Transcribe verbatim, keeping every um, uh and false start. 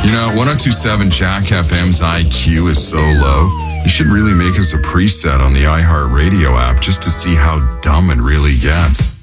You know, one oh two point seven Jack F M's I Q is so low, you should really make us a preset on the iHeartRadio app just to see how dumb it really gets.